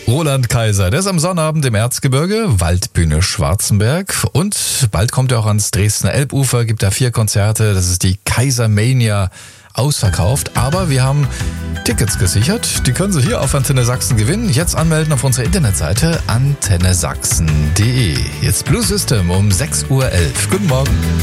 Roland Kaiser, der ist am Sonnabend im Erzgebirge, Waldbühne Schwarzenberg, und bald kommt er auch ans Dresdner Elbufer, gibt da 4 Konzerte, das ist die Kaisermania, ausverkauft, aber wir haben Tickets gesichert, die können Sie hier auf Antenne Sachsen gewinnen. Jetzt anmelden auf unserer Internetseite antennesachsen.de. Jetzt Blue System um 6:11 Uhr. Guten Morgen.